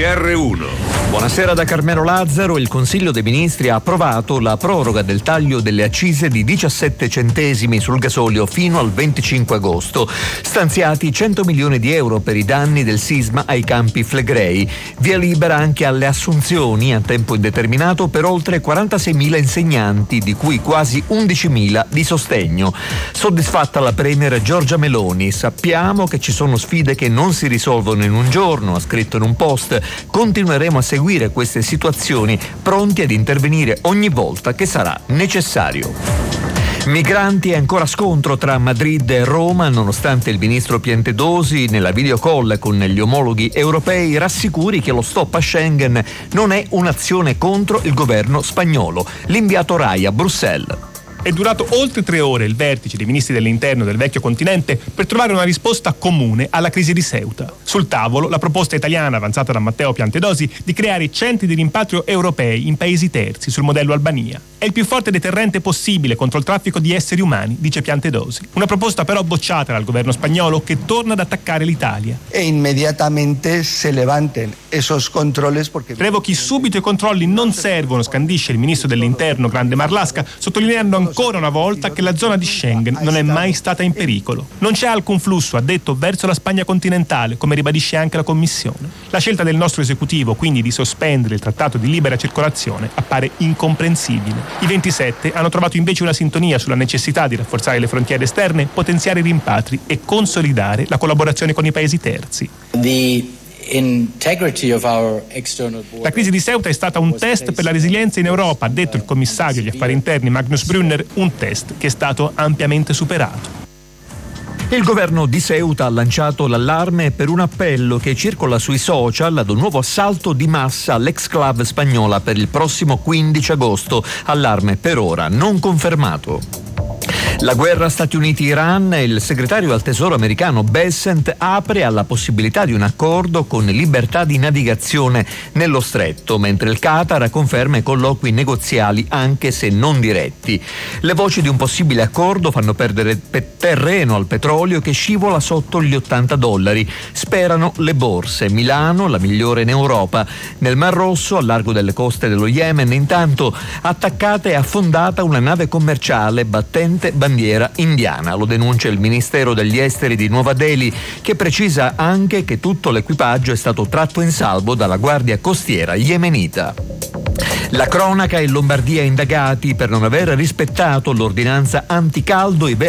GR1. Buonasera da Carmelo Lazzaro. Il Consiglio dei Ministri ha approvato la proroga del taglio delle accise di 17 centesimi sul gasolio fino al 25 agosto. Stanziati 100 milioni di euro per i danni del sisma ai Campi Flegrei. Via libera anche alle assunzioni a tempo indeterminato per oltre 46.000 insegnanti, di cui quasi 11.000 di sostegno. Soddisfatta la premier Giorgia Meloni. Sappiamo che ci sono sfide che non si risolvono in un giorno, ha scritto in un post. Continueremo a seguire queste situazioni, pronti ad intervenire ogni volta che sarà necessario. Migranti e ancora scontro tra Madrid e Roma, nonostante il ministro Piantedosi nella videocall con gli omologhi europei rassicuri che lo stop a Schengen non è un'azione contro il governo spagnolo. L'inviato Rai a Bruxelles. È durato oltre 3 ore il vertice dei ministri dell'interno del vecchio continente per trovare una risposta comune alla crisi di Ceuta. Sul tavolo la proposta italiana avanzata da Matteo Piantedosi di creare centri di rimpatrio europei in paesi terzi sul modello Albania. È il più forte deterrente possibile contro il traffico di esseri umani, dice Piantedosi. Una proposta però bocciata dal governo spagnolo che torna ad attaccare l'Italia. E immediatamente se levanten esos controles porque... Revochi subito i controlli, non servono, scandisce il ministro dell'interno Grande Marlaska, sottolineando ancora una volta che la zona di Schengen non è mai stata in pericolo. Non c'è alcun flusso, ha detto, verso la Spagna continentale, come ribadisce anche la Commissione. La scelta del nostro esecutivo, quindi, di sospendere il trattato di libera circolazione appare incomprensibile. I 27 hanno trovato invece una sintonia sulla necessità di rafforzare le frontiere esterne, potenziare i rimpatri e consolidare la collaborazione con i paesi terzi. La crisi di Ceuta è stata un test per la resilienza in Europa, ha detto il commissario agli affari interni Magnus Brunner, un test che è stato ampiamente superato. Il governo di Ceuta ha lanciato l'allarme per un appello che circola sui social ad un nuovo assalto di massa all'ex-club spagnola per il prossimo 15 agosto. Allarme per ora non confermato. La guerra Stati Uniti-Iran, il segretario al Tesoro americano Bessent apre alla possibilità di un accordo con libertà di navigazione nello stretto, mentre il Qatar conferma i colloqui negoziali anche se non diretti. Le voci di un possibile accordo fanno perdere terreno al petrolio che scivola sotto gli $80. Sperano le borse. Milano, la migliore in Europa. Nel Mar Rosso, al largo delle coste dello Yemen, intanto attaccata e affondata una nave commerciale battente bandiera indiana. Lo denuncia il Ministero degli Esteri di Nuova Delhi, che precisa anche che tutto l'equipaggio è stato tratto in salvo dalla guardia costiera yemenita. La cronaca in Lombardia, indagati per non aver rispettato l'ordinanza anticaldo.